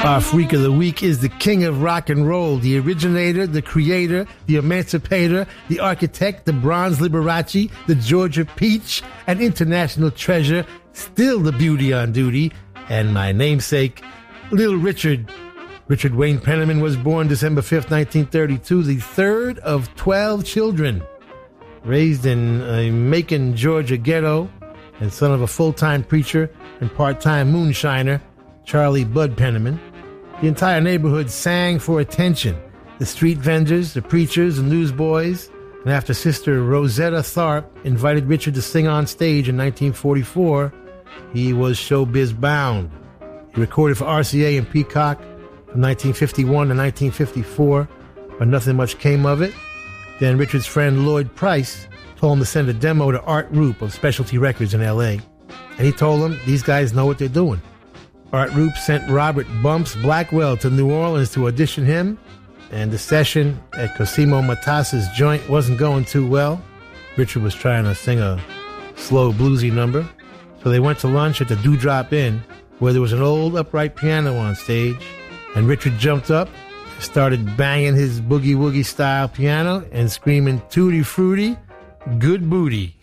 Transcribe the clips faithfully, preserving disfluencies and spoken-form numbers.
Our freak of the week is the king of rock and roll, the originator, the creator, the emancipator, the architect, the bronze Liberace, the Georgia peach, an international treasure, still the beauty on duty, and my namesake, Little Richard. Richard Wayne Penniman was born December fifth, nineteen thirty-two, the third of twelve children. Raised in a Macon, Georgia ghetto, and son of a full-time preacher and part-time moonshiner, Charlie Bud Penniman. The entire neighborhood sang for attention. The street vendors, the preachers, and newsboys. And after Sister Rosetta Tharpe invited Richard to sing on stage in nineteen forty-four, he was showbiz bound. He recorded for R C A and Peacock from nineteen fifty-one to nineteen fifty-four, but nothing much came of it. Then Richard's friend Lloyd Price told him to send a demo to Art Roop of Specialty Records in L A. And he told him, these guys know what they're doing. Art Roop sent Robert Bumps Blackwell to New Orleans to audition him, and the session at Cosimo Matas's joint wasn't going too well. Richard was trying to sing a slow bluesy number, so they went to lunch at the Dewdrop Inn, where there was an old upright piano on stage, and Richard jumped up, started banging his boogie-woogie style piano and screaming tutti frutti, good booty.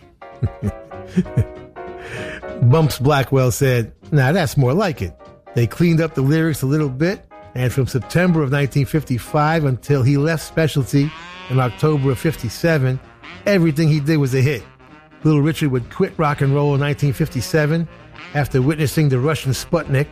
Bumps Blackwell said, "Now that's more like it." They cleaned up the lyrics a little bit, and from September of nineteen fifty-five until he left Specialty in October of fifty-seven, everything he did was a hit. Little Richard would quit rock and roll in nineteen fifty-seven after witnessing the Russian Sputnik.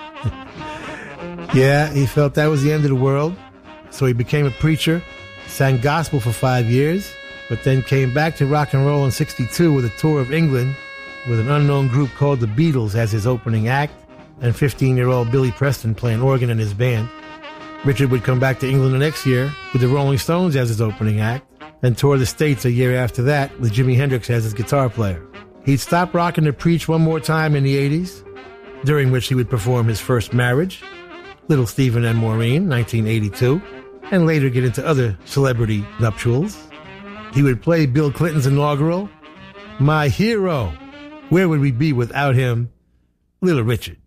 Yeah, he felt that was the end of the world, so he became a preacher, sang gospel for five years, but then came back to rock and roll in sixty-two with a tour of England with an unknown group called the Beatles as his opening act, and fifteen-year-old Billy Preston playing organ in his band. Richard would come back to England the next year with the Rolling Stones as his opening act, then tour the States a year after that with Jimi Hendrix as his guitar player. He'd stop rocking to preach one more time in the eighties, during which he would perform his first marriage, Little Stephen and Maureen, nineteen eighty-two, and later get into other celebrity nuptials. He would play Bill Clinton's inaugural, My Hero. Where would we be without him? Little Richard.